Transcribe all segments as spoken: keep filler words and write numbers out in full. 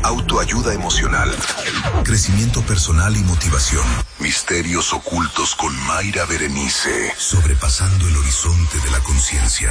autoayuda emocional, crecimiento personal y motivación. Misterios ocultos con Mayra Berenice, sobrepasando el horizonte de la conciencia.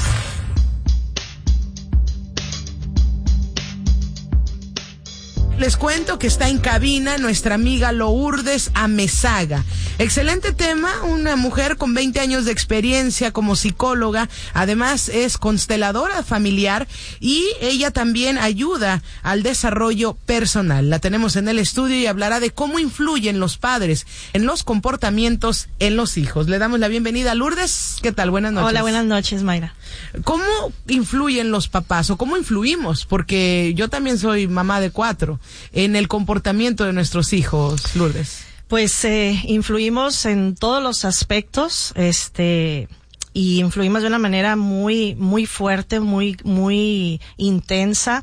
Les cuento que está en cabina nuestra amiga Lourdes Amezaga. Excelente tema, una mujer con veinte años de experiencia como psicóloga, además es consteladora familiar y ella también ayuda al desarrollo personal. La tenemos en el estudio y hablará de cómo influyen los padres en los comportamientos en los hijos. Le damos la bienvenida a Lourdes. ¿Qué tal? Buenas noches. Hola, buenas noches, Mayra. ¿Cómo influyen los papás o cómo influimos? Porque yo también soy mamá de cuatro. En el comportamiento de nuestros hijos, Lourdes. Pues eh, influimos en todos los aspectos, este, y influimos de una manera muy, muy fuerte, muy, muy intensa.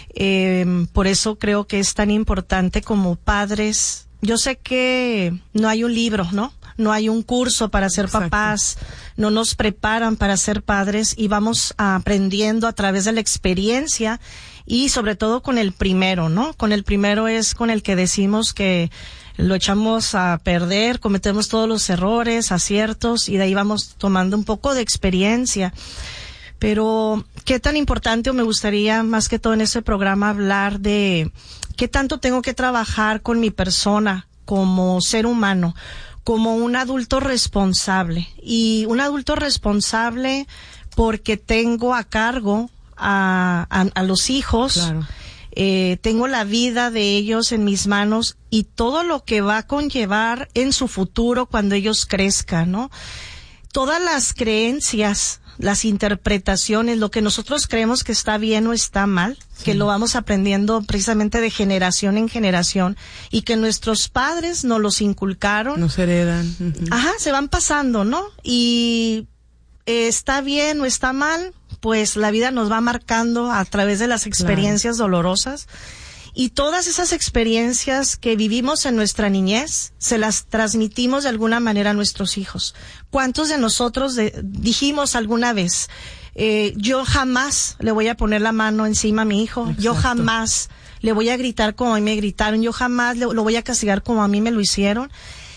Eh, por eso creo que es tan importante como padres. Yo sé que no hay un libro, ¿no? No hay un curso para ser Exacto. papás, no nos preparan para ser padres y vamos aprendiendo a través de la experiencia y sobre todo con el primero, ¿no? Con el primero es con el que decimos que lo echamos a perder, cometemos todos los errores, aciertos y de ahí vamos tomando un poco de experiencia. Pero qué tan importante, o me gustaría más que todo en este programa hablar de qué tanto tengo que trabajar con mi persona como ser humano, como un adulto responsable. Y un adulto responsable porque tengo a cargo a, a, a los hijos, Claro. eh, tengo la vida de ellos en mis manos y todo lo que va a conllevar en su futuro cuando ellos crezcan, ¿no? Todas las creencias, las interpretaciones, lo que nosotros creemos que está bien o está mal, sí. que lo vamos aprendiendo precisamente de generación en generación y que nuestros padres nos los inculcaron. Nos heredan. Uh-huh. Ajá, se van pasando, ¿no? Y eh, está bien o está mal, pues la vida nos va marcando a través de las experiencias claro. dolorosas. Y todas esas experiencias que vivimos en nuestra niñez, se las transmitimos de alguna manera a nuestros hijos. ¿Cuántos de nosotros de, dijimos alguna vez, eh, yo jamás le voy a poner la mano encima a mi hijo, Exacto. yo jamás le voy a gritar como a mí me gritaron, yo jamás le, lo voy a castigar como a mí me lo hicieron?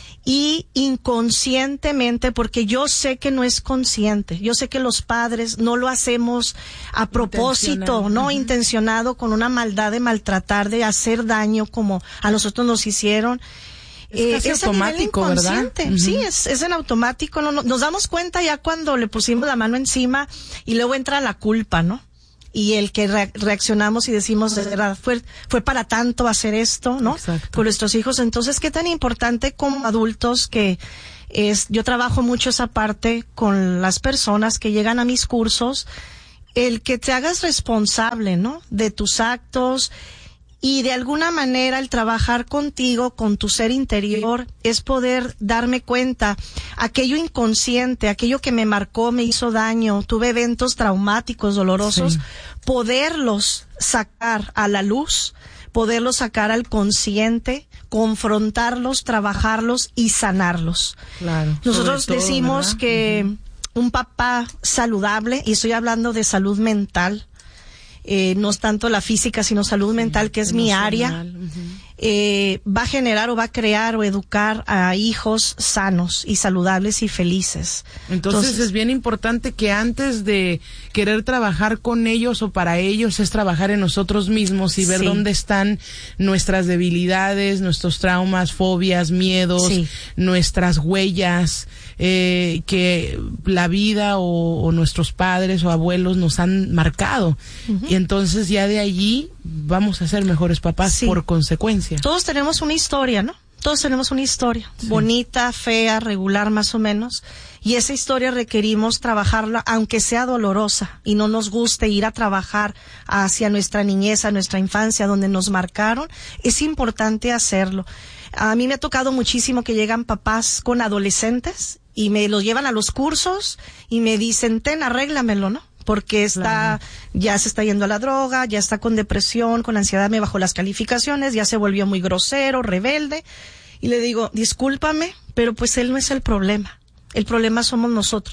Y inconscientemente, porque yo sé que no es consciente, yo sé que los padres no lo hacemos a propósito, no uh-huh. intencionado con una maldad de maltratar, de hacer daño como a nosotros nos hicieron. Es, eh, casi es automático, ¿verdad? Uh-huh. Sí, es, es en automático, no, no, nos damos cuenta ya cuando le pusimos la mano encima y luego entra la culpa, ¿no? Y el que re- reaccionamos y decimos, de verdad, fue, fue para tanto hacer esto, ¿no? Exacto. Con nuestros hijos. Entonces, qué tan importante como adultos que es, yo trabajo mucho esa parte con las personas que llegan a mis cursos, el que te hagas responsable, ¿no? De tus actos. Y de alguna manera el trabajar contigo, con tu ser interior, es poder darme cuenta, aquello inconsciente, aquello que me marcó, me hizo daño, tuve eventos traumáticos, dolorosos, sí. poderlos sacar a la luz, poderlos sacar al consciente, confrontarlos, trabajarlos y sanarlos. Claro. Nosotros todo, decimos ¿verdad? que uh-huh. un papá saludable, y estoy hablando de salud mental, Eh, no es tanto la física, sino salud mental, que es mi área, uh-huh. eh, va a generar o va a crear o educar a hijos sanos y saludables y felices. Entonces, Entonces es bien importante que antes de querer trabajar con ellos o para ellos, es trabajar en nosotros mismos y ver sí. dónde están nuestras debilidades, nuestros traumas, fobias, miedos, sí. nuestras huellas, eh, que la vida o, o nuestros padres o abuelos nos han marcado. Uh-huh. Y entonces ya de allí vamos a ser mejores papás sí. por consecuencia. Todos tenemos una historia, ¿no? Todos tenemos una historia, sí. bonita, fea, regular más o menos, y esa historia requerimos trabajarla, aunque sea dolorosa, y no nos guste ir a trabajar hacia nuestra niñez, a nuestra infancia, donde nos marcaron, es importante hacerlo. A mí me ha tocado muchísimo que llegan papás con adolescentes, y me los llevan a los cursos, y me dicen, ten, arréglamelo, ¿no? Porque está, claro. ya se está yendo a la droga, ya está con depresión, con ansiedad, me bajó las calificaciones, ya se volvió muy grosero, rebelde. Y le digo, discúlpame, pero pues él no es el problema. El problema somos nosotros.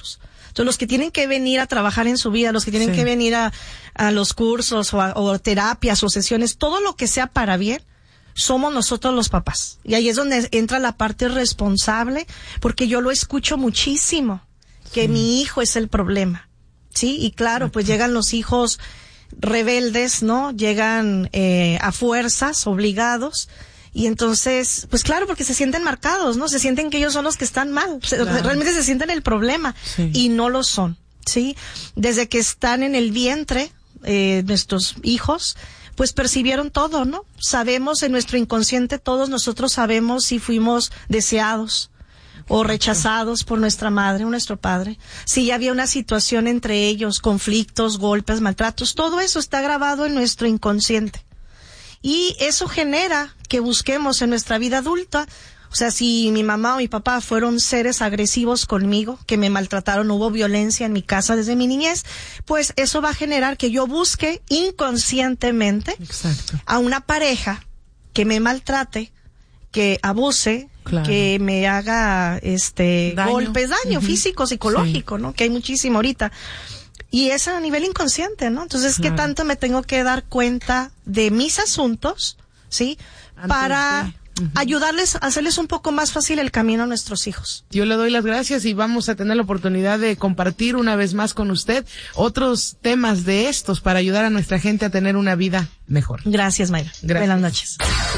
Entonces, los que tienen que venir a trabajar en su vida, los que tienen sí. que venir a, a los cursos o, a, o terapias o sesiones, todo lo que sea para bien, somos nosotros los papás. Y ahí es donde entra la parte responsable, porque yo lo escucho muchísimo, que sí. mi hijo es el problema. Sí, y claro, pues llegan los hijos rebeldes, ¿no? Llegan eh, a fuerzas, obligados. Y entonces, pues claro, porque se sienten marcados, ¿no? Se sienten que ellos son los que están mal. Claro. Realmente se sienten el problema. Sí. Y no lo son, ¿sí? Desde que están en el vientre, eh, nuestros hijos, pues percibieron todo, ¿no? Sabemos en nuestro inconsciente, todos nosotros sabemos si fuimos deseados o rechazados por nuestra madre o nuestro padre. Si ya había una situación entre ellos, conflictos, golpes, maltratos, todo eso está grabado en nuestro inconsciente. Y eso genera que busquemos en nuestra vida adulta, o sea, si mi mamá o mi papá fueron seres agresivos conmigo, que me maltrataron, hubo violencia en mi casa desde mi niñez, pues eso va a generar que yo busque inconscientemente Exacto. a una pareja que me maltrate, que abuse, claro. que me haga este daño. golpes, daño uh-huh. físico, psicológico, sí. ¿no? Que hay muchísimo ahorita. Y es a nivel inconsciente, ¿no? Entonces, claro. ¿qué tanto me tengo que dar cuenta de mis asuntos, sí? Antes para de... uh-huh. ayudarles, hacerles un poco más fácil el camino a nuestros hijos. Yo le doy las gracias y vamos a tener la oportunidad de compartir una vez más con usted otros temas de estos para ayudar a nuestra gente a tener una vida mejor. Gracias, Mayra. Gracias. Buenas noches.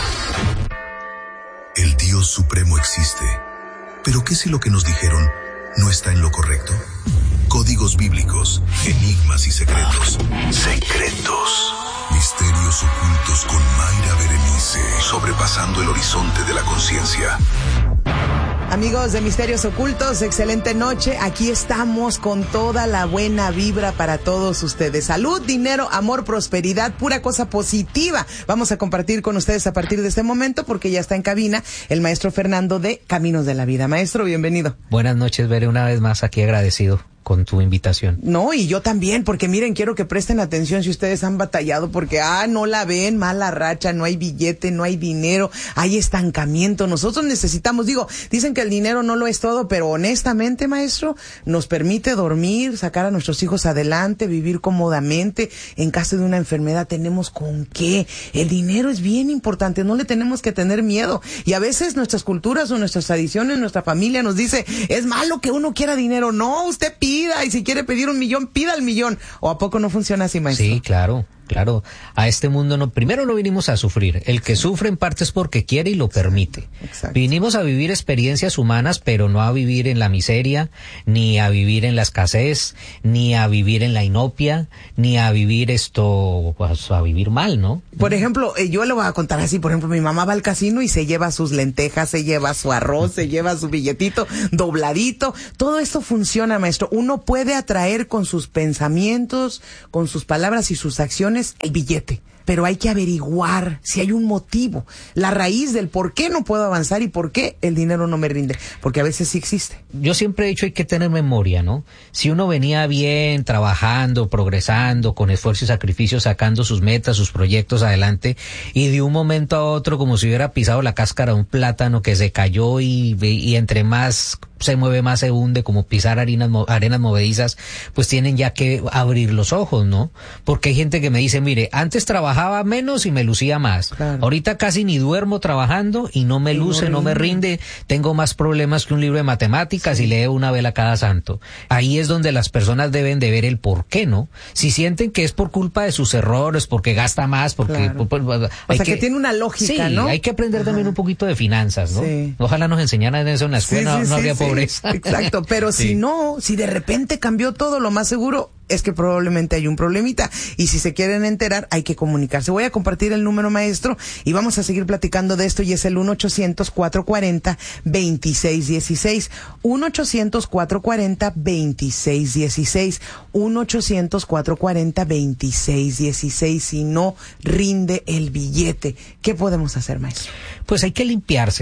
El Dios Supremo existe, pero ¿qué si lo que nos dijeron no está en lo correcto? Códigos bíblicos, enigmas y secretos. Secretos. Misterios ocultos con Mayra Berenice. Sobrepasando el horizonte de la conciencia. Amigos de Misterios Ocultos, excelente noche. Aquí estamos con toda la buena vibra para todos ustedes. Salud, dinero, amor, prosperidad, pura cosa positiva. Vamos a compartir con ustedes a partir de este momento porque ya está en cabina el maestro Fernando de Caminos de la Vida. Maestro, bienvenido. Buenas noches, Bere, una vez más aquí agradecido con tu invitación. No, y yo también, porque miren, quiero que presten atención si ustedes han batallado, porque, ah, no la ven, mala racha, no hay billete, no hay dinero, hay estancamiento. Nosotros necesitamos, digo, dicen que el dinero no lo es todo, pero honestamente, maestro, nos permite dormir, sacar a nuestros hijos adelante, vivir cómodamente. En caso de una enfermedad tenemos con qué. El dinero es bien importante, no le tenemos que tener miedo. Y a veces nuestras culturas o nuestras tradiciones, nuestra familia nos dice, es malo que uno quiera dinero. No, usted pide. Y si quiere pedir un millón, pida el millón. ¿O a poco no funciona así, maestro? Sí, claro, claro. A este mundo no, primero no vinimos a sufrir. El que sufre en parte es porque quiere y lo permite. Exacto. Vinimos a vivir experiencias humanas, pero no a vivir en la miseria, ni a vivir en la escasez, ni a vivir en la inopia, ni a vivir esto, pues, a vivir mal, ¿no? Por ejemplo, eh, yo le voy a contar así, por ejemplo, mi mamá va al casino y se lleva sus lentejas, se lleva su arroz, se lleva su billetito dobladito. Todo esto funciona, maestro. Uno puede atraer con sus pensamientos, con sus palabras y sus acciones el billete. Pero hay que averiguar si hay un motivo, la raíz del por qué no puedo avanzar y por qué el dinero no me rinde, porque a veces sí existe. Yo siempre he dicho hay que tener memoria, ¿no? Si uno venía bien, trabajando, progresando, con esfuerzo y sacrificio, sacando sus metas, sus proyectos adelante, y de un momento a otro como si hubiera pisado la cáscara de un plátano que se cayó y, y entre más se mueve más se hunde, como pisar harinas, arenas movedizas, pues tienen ya que abrir los ojos, ¿no? Porque hay gente que me dice, mire, antes trabajaba menos y me lucía más. Claro. Ahorita casi ni duermo trabajando y no me y luce, no, no me rinde. Tengo más problemas que un libro de matemáticas sí. y leo una vela cada santo. Ahí es donde las personas deben de ver el por qué, ¿no? Si sienten que es por culpa de sus errores, porque gasta más, porque... Claro. Por, por, o sea, que, que tiene una lógica, sí, ¿no? hay que aprender Ajá. también un poquito de finanzas, ¿no? Sí. Ojalá nos enseñaran eso en la escuela, sí, sí, no, no habría sí, pobreza. Sí. Exacto, pero sí. si no, si de repente cambió todo, lo más seguro es que probablemente hay un problemita. Y si se quieren enterar, hay que comunicarse. Voy a compartir el número, maestro, y vamos a seguir platicando de esto, y es el uno ochocientos, cuatrocientos cuarenta, veintiséis dieciséis. uno ochocientos, cuatrocientos cuarenta, veintiséis dieciséis. uno ochocientos, cuatrocientos cuarenta, veintiséis dieciséis. Si no rinde el billete, ¿qué podemos hacer, maestro? Pues hay que limpiarse, ¿no?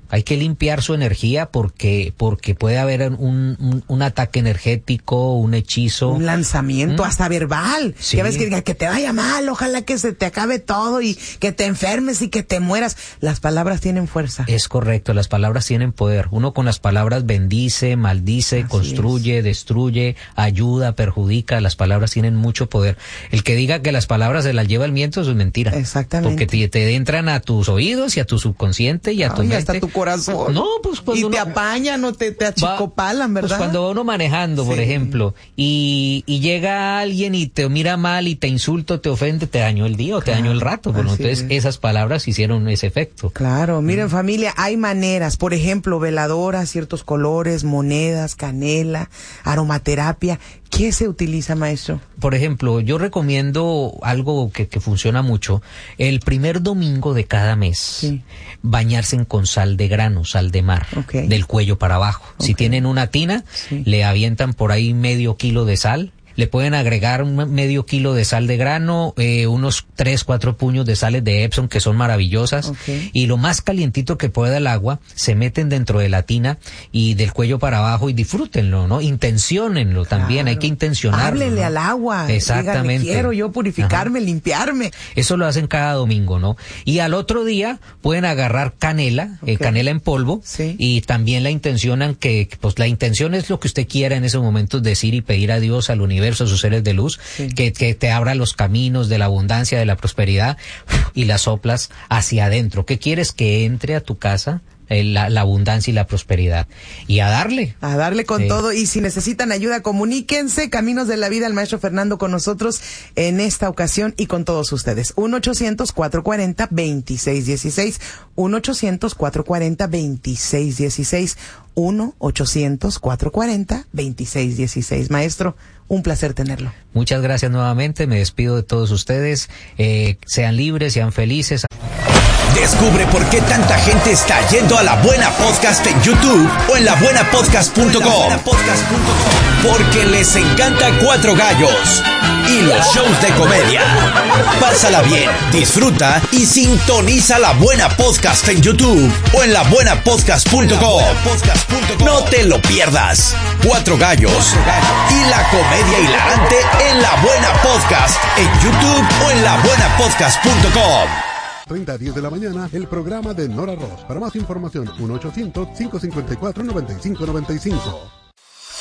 Hay que limpiar su energía porque porque puede haber un, un, un ataque energético, un hechizo. Un lanzamiento, ¿Mm? hasta verbal. Sí. Ya ves que diga que te vaya mal, ojalá que se te acabe todo y que te enfermes y que te mueras. Las palabras tienen fuerza. Es correcto, las palabras tienen poder. Uno con las palabras bendice, maldice, Así construye, es. destruye, ayuda, perjudica. Las palabras tienen mucho poder. El que diga que las palabras se las lleva el viento, eso es mentira. Exactamente. Porque te, te entran a tus oídos y a tu subconsciente y a tu Ay, mente. hasta tu corazón. No, pues cuando y uno, te apañan o te, te achicopalan, ¿verdad? Pues cuando va uno manejando, por Sí. ejemplo, y, y llega alguien y te mira mal y te insulta, te ofende, te dañó el día o te Claro, dañó el rato. Bueno, así entonces es. esas palabras hicieron ese efecto. Claro, miren Mm. familia, hay maneras, por ejemplo, veladoras, ciertos colores, monedas, canela, aromaterapia. ¿Qué se utiliza, maestro? Por ejemplo, yo recomiendo algo que, que funciona mucho. El primer domingo de cada mes, Sí. bañarse con sal de grano, sal de mar, Ok. del cuello para abajo. Si Ok. tienen una tina, Sí. le avientan por ahí medio kilo de sal. Le pueden agregar un medio kilo de sal de grano, eh, unos tres, cuatro puños de sales de Epsom que son maravillosas. Okay. Y lo más calientito que pueda el agua, se meten dentro de la tina y del cuello para abajo y disfrútenlo, ¿no? Intenciónenlo también, Claro. hay que intencionarlo. Háblele ¿no? al agua. Exactamente. Dígale, quiero yo purificarme, Ajá. limpiarme. Eso lo hacen cada domingo, ¿no? Y al otro día pueden agarrar canela, eh, Ok. canela en polvo, Sí. y también la intencionan que, pues la intención es lo que usted quiera en esos momentos decir y pedir a Dios, al universo, a sus seres de luz, Sí. que, que te abra los caminos de la abundancia, de la prosperidad, y la soplas hacia adentro. ¿Qué quieres que entre a tu casa? Eh, la, la abundancia y la prosperidad. Y a darle. A darle con Sí. todo. Y si necesitan ayuda, comuníquense. Caminos de la Vida, el maestro Fernando con nosotros en esta ocasión y con todos ustedes. uno ochocientos, cuatrocientos cuarenta, veintiséis dieciséis. uno ochocientos, cuatrocientos cuarenta, veintiséis dieciséis. uno ochocientos, cuatrocientos cuarenta, veintiséis dieciséis. Maestro, un placer tenerlo. Muchas gracias nuevamente. Me despido de todos ustedes. Eh, sean libres, sean felices. Descubre por qué tanta gente está yendo a La Buena Podcast en YouTube o en la buena podcast punto com. Porque les encanta Cuatro Gallos y los shows de comedia. Pásala bien, disfruta y sintoniza La Buena Podcast en YouTube o en la buena podcast punto com. No te lo pierdas. Cuatro Gallos y la comedia hilarante en La Buena Podcast en YouTube o en la buena podcast punto com. treinta a diez de la mañana, el programa de Nora Ross. Para más información, uno ochocientos, cinco cinco cuatro, nueve cinco nueve cinco.